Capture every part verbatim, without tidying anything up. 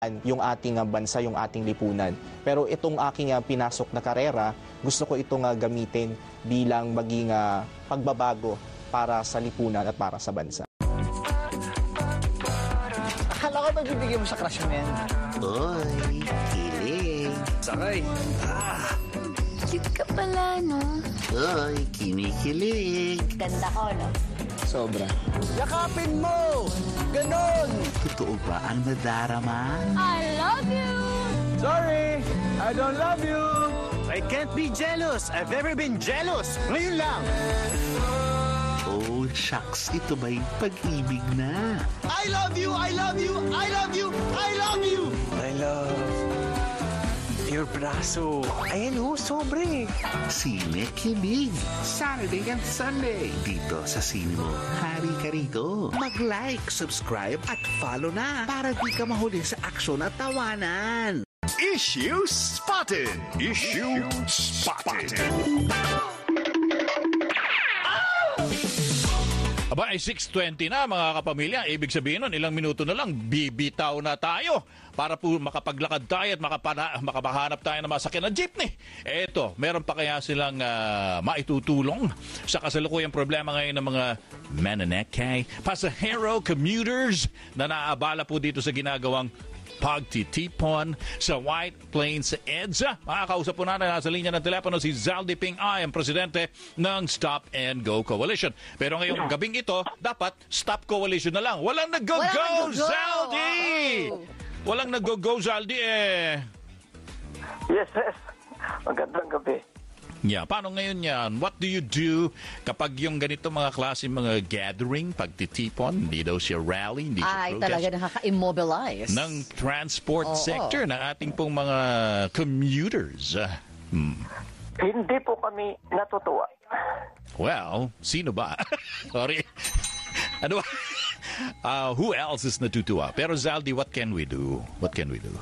yung ating uh, bansa, yung ating lipunan. Pero itong aking uh, pinasok na karera, gusto ko itong uh, gamitin bilang maging uh, pagbabago para sa lipunan at para sa bansa. Akala ko magbibigay mo sa crush mo yan. Oy, kilig. Sakay. Ah. Cute ka pala, no? Oy, kinikilig. Ganda ko, no? Sobra. Yakapin mo! Ganon! Totoo ba ang nadarama? I love you! Sorry, I don't love you! I can't be jealous. I've never been jealous. Ngayon lang. Oh, shucks, ito ba'y pag-ibig na? I love you! I love you! I love you! I love you! I love your braso. Ayan ho, sobre. Sine Kilig. Saturday and Sunday. Dito sa Sine Mo. Hari ka rito. Mag-like, subscribe at follow na para di ka mahuli sa aksyon at tawanan. Issue spotted. Issue spotted. Aba, ay six twenty na mga kapamilya. Ibig sabihin nun, ilang minuto na lang, bibitaw na tayo para po makapaglakad tayo at makapana, makapahanap tayo ng masakyan na jeepney. Eto, meron pa kaya silang uh, maitutulong sa kasalukuyang problema ngayon ng mga mananakay, pasahero, commuters na naabala po dito sa ginagawang pagtitipon sa White Plains EDSA. Makakausap po natin nasa linya ng telepono si Zaldy Ping Ay, ang presidente ng Stop and Go Coalition. Pero ngayong gabing ito, dapat Stop Coalition na lang. Walang nag-go-go, Zaldy! Walang nag-go-go, Zaldy eh. Yes, yes. Magandang gabi. Yeah, paano ngayon yan? What do you do kapag yung ganito mga klase, mga gathering, pagtitipon, hindi daw siya rally, hindi siya Ay, protest, talaga nakaka-immobilize. ng transport Oo. sector, ng ating pong mga commuters? Ah, hmm. Hindi po kami natutuwa. Well, sino ba? Sorry. Ano ba? Uh, who else is natutuwa? Pero Zaldy, what can we do? What can we do?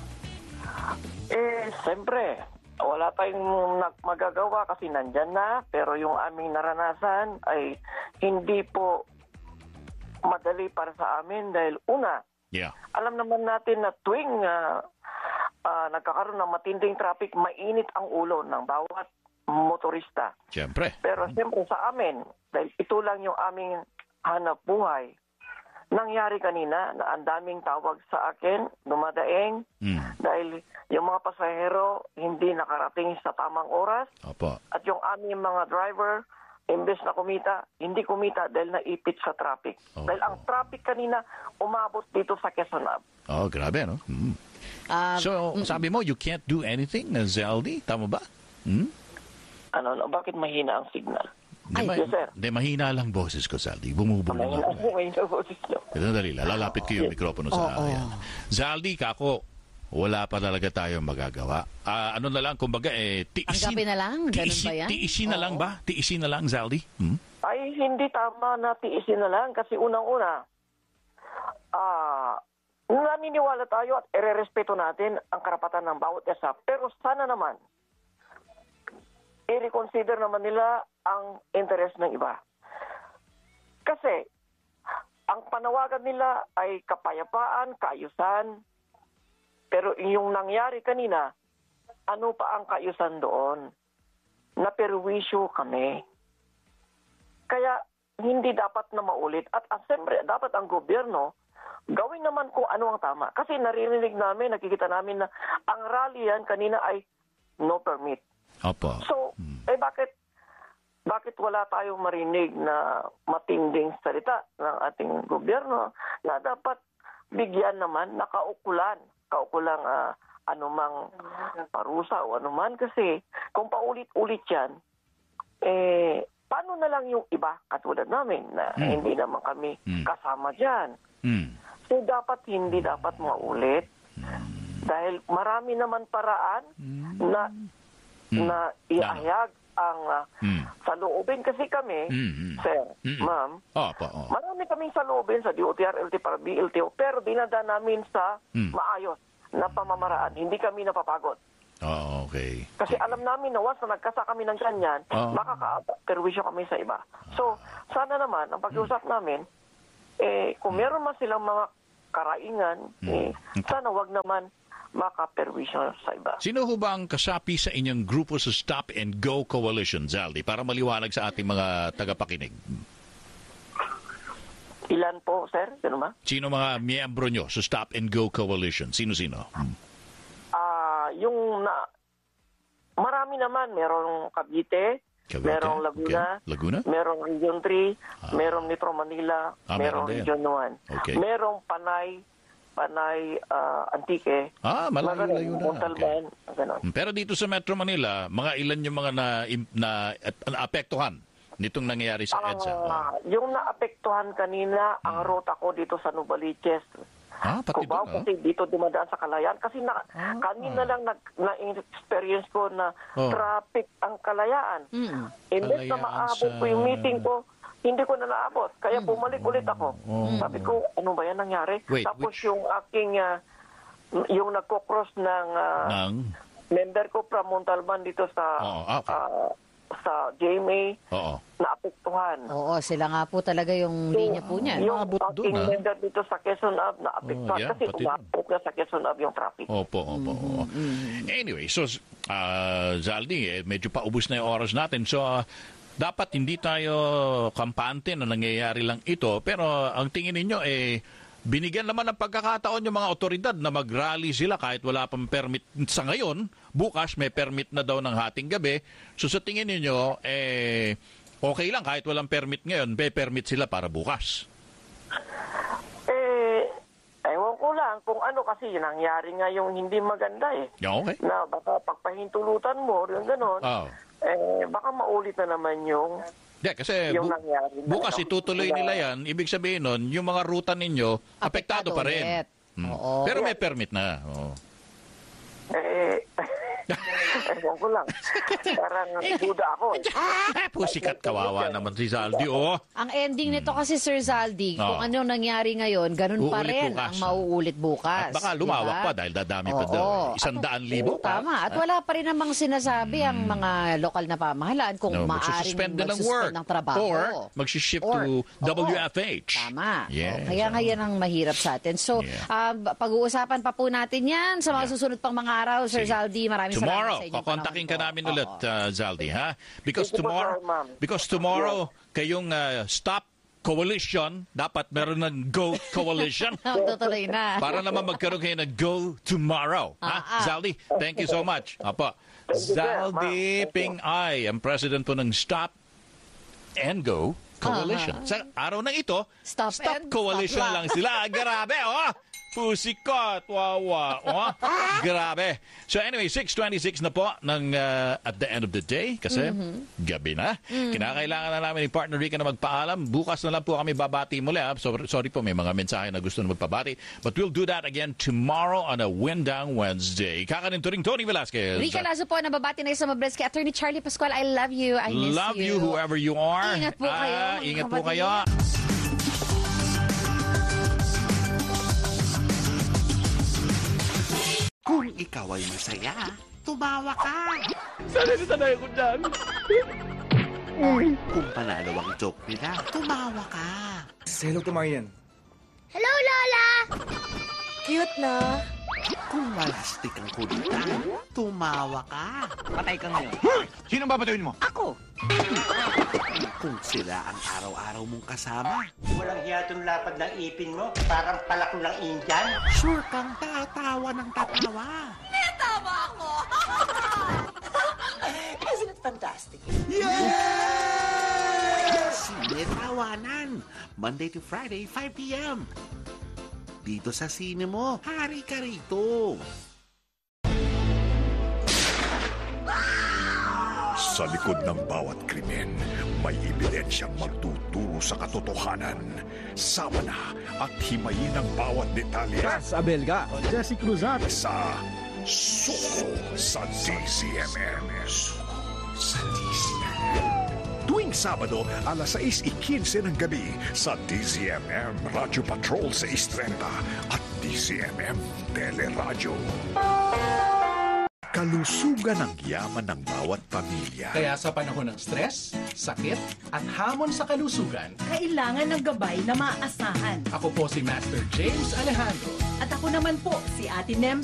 Eh, siyempre, wala tayong nag- magagawa kasi nandyan na, pero yung aming naranasan ay hindi po madali para sa amin dahil una, Yeah. alam naman natin na tuwing uh, uh, nagkakaroon ng matinding traffic, mainit ang ulo ng bawat motorista. Siyempre. Pero siyempre sa amin, dahil ito lang yung aming hanap buhay, nangyari kanina na ang daming tawag sa akin, dumadaing, Mm. dahil yung mga pasahero hindi nakarating sa tamang oras Opo. at yung aming mga driver, imbes na kumita, hindi kumita dahil naipit sa traffic. Oh. Dahil ang traffic kanina umabot dito sa Quezon Ave. Oh, grabe, no? Mm. Ah, So, sabi mo, you can't do anything, uh, Zaldy? Tama ba? Hmm? Ano, no, bakit mahina ang signal? Di, Ay, ma- yes, sir. di, mahina lang boses ko, Zaldy. Bumubulong Mahina ako. po ngayon ang boses niyo. Ito dali, lalapit ko yung mikropono sa Oo. ayan. Zaldy, kako, wala pa talaga tayong magagawa. Ah, ano na lang, kumbaga, eh, tiisin. Tanggapin na lang? Ganun tiisin, ba yan? Tiisin na Oo. lang ba? Tiisin na lang, Zaldy? Hmm? Ay, hindi tama na tiisin na lang kasi unang-una, ah, naniniwala tayo at irerespeto natin ang karapatan ng bawat isa. Pero sana naman, i-reconsider naman nila ang interest ng iba. Kasi, ang panawagan nila ay kapayapaan, kaayusan, pero yung nangyari kanina, ano pa ang kaayusan doon? Naperwisyo kami. Kaya, hindi dapat na maulit. At uh, siyempre, dapat ang gobyerno gawin naman kung ano ang tama. Kasi naririnig namin, nakikita namin na ang rally yan kanina ay no permit. Opo. So, eh bakit bakit wala tayong marinig na matinding salita ng ating gobyerno na dapat bigyan naman na kaukulan, kaukulang uh, anumang parusa o anuman kasi kung paulit-ulit yan, eh, paano na lang yung iba katulad namin na Mm. hindi naman kami Mm. kasama dyan. Hmm. So, dapat hindi dapat maulit dahil marami naman paraan na Mm. na iahayag ang uh, Mm. saloobin kasi kami, Mm. sir, Mm. ma'am, Opo, oh. marami kaming saloobin sa D O T R, L T para B L T O, pero dinadaan namin sa Mm. maayos na pamamaraan. Hindi kami napapagod. Oh, okay. Kasi alam namin na once na nagkasa kami ng ganyan, Oo. makaka-perwisyo kami sa iba. So, sana naman, ang pag-usap namin, eh, kung meron man silang mga karaingan, eh, sana wag naman makaperwisyo sa iba. Sino ho ba ang kasapi sa inyong grupo sa Stop and Go Coalition, Zaldi? Para maliwanag sa ating mga tagapakinig. Ilan po, sir? Sino ba? Sino mga miyembro nyo sa Stop and Go Coalition? Sino-sino? Hmm. Ah, yung na marami naman, merong Cavite, Cavite, merong Laguna, okay. Laguna? merong Region three, merong Metro Manila, Ah, meron merong din. Region one, Okay. merong Panay, Panay ah, Antique, Ah, malayo-layo na. Montalban, ganon. Hmm, Pero dito sa Metro Manila, mga ilan yung mga na, na, na apektuhan nitong nangyayari sa EDSA? Ah, yung naapektuhan kanina, ang ruta ko dito sa Novaliches, Ah, pati Cubao, doon, ah? kasi dito dumadaan sa Kalayaan. Kasi na, kanina lang nag, na-experience ko na Oh. traffic ang Kalayaan. Mm. Imbes na Kalayaan maabot sa- ko yung meeting ko, hindi ko na naabot. Kaya bumalik ulit ako. Oh. Sabi ko, ano ba yan nangyari? Wait, Tapos which- yung aking, ah, yung nagko-cross ng ah, Nang? member ko from Montalban dito sa Oo, ah, okay. ah, sa J M A, Oo. naapektuhan. Oo, sila nga po talaga yung linya po niyan. Yung Umabot aking dun, ah. member dito sa Quezon Ave, naapektuhan. Oh, yeah, kasi pati dun. umabot na sa Quezon Ave yung traffic. Opo, opo, opo. Anyway, so, uh, Zaldi, eh, medyo paubos na yung oras natin. So, ah, dapat hindi tayo kampante na nangyayari lang ito. Pero ang tingin ninyo, eh, binigyan naman ng pagkakataon yung mga otoridad na mag-rally sila kahit wala pang permit sa ngayon. Bukas may permit na daw ng hating gabi. So sa tingin ninyo, eh, okay lang kahit walang permit ngayon, may permit sila para bukas. Eh, ewan ko lang kung ano kasi yun nangyari nga yung hindi maganda eh. Yeah, okay. Na baka pagpahintulutan mo, yung gano'n, Oh. eh, baka maulit na naman yung Yeah, kasi Yung bu- nangyari na bukas ano, itutuloy na- nila yan. Ibig sabihin nun, yung mga ruta ninyo, apektado, pa rin. ulit. Hmm. Oo. Pero may permit na. Oo. eh, ewan ko lang. Parang duda ako. Eh. Ah, pusikat kawawa naman si Zaldi. Oh. Ang ending nito kasi, Sir Zaldi, Oo. kung ano nangyari ngayon, ganun pa Uulit rin bukas. ang mauulit bukas. At baka lumawak diba? pa dahil dadami pa Oo. daw. eh. Isang daan libo pa. Tama. At wala pa rin namang sinasabi ang mga lokal na pamahalaan kung No, maaaring magsususpend din ng magsuspend work. ng trabaho. Or magsishift Or- to Oo. W F H. Tama. Yes. O, kaya nga yan ang mahirap sa atin. So, Yeah. ah, pag-uusapan pa po natin yan sa mga Yeah. susunod pang mga araw. Sir Sige. Zaldi, maraming Tomorrow, salamat sa inyong kukontakin ka panahon po. namin Oo. ulit, uh, Zaldi, ha? Because Thank you po, tomorrow, sir, ma'am. because tomorrow, kayong uh, Stop Coalition, dapat meron ng Go Coalition. Tutuloy na. Para naman magkaroon kayo ng Go Tomorrow. Ha? Ah, ah. Zaldi, thank you so much. Apo. Thank you, sir. Zaldi Ma'am. Ping Ay, ang president po ng Stop and Go Coalition. Sa araw na ito, Stop and Coalition stop lang sila. Grabe, oh! Pusikat, wawa, oh. Grabe. So anyway, six twenty-six na po ng uh, at the end of the day kasi gabi na. Kinakailangan na namin ni partner Rica na magpaalam. Bukas na lang po kami babati muli. Ha? So, sorry po, may mga mensahe na gusto na magpabati. But we'll do that again tomorrow on a Wind Down Wednesday. Kakaninturing Tony Velasquez. Rica Lazo po, nababati na sa Mabres kay Attorney Charlie Pascual. I love you. I miss Love you whoever you are. Ingat po kayo, Ah, mga ingat po kapatid. kayo. Kung ikaw ay masaya, tumawa ka. Sana sanay ko dyan. Kung panalo ang joke nila, tumawa ka. Say hello to Marian. Hello, Lola! Cute na. Kung malastik ang kulitan, tumawa ka. Patay ka ngayon. Sino babatuin mo? Ako. Kung sila ang araw-araw mong kasama, Walang hiyatong lapad ng ipin mo, parang palak ng Indian. sure kang tatawa ng tatawa. Isn't it fantastic? Sinetawanan, Monday to Friday, five p m Dito sa sine mo, hari ka rito. Sa likod ng bawat krimen, may ebidensyang magtuturo sa katotohanan. Sama na at himayin ang bawat detalye Abelga. Jesse Cruzat. sa Suko sa D C M M. Suko sa D C M M. Tuwing Sabado, alas sais ikinse ng gabi sa D C M M Radio Patrol six thirty at D C M M Teleradyo. kalusugan ang yaman ng bawat pamilya. Kaya sa panahon ng stress, sakit, at hamon sa kalusugan, kailangan ng gabay na maaasahan. ako po si Master James Alejandro. At ako naman po, si Ate Nem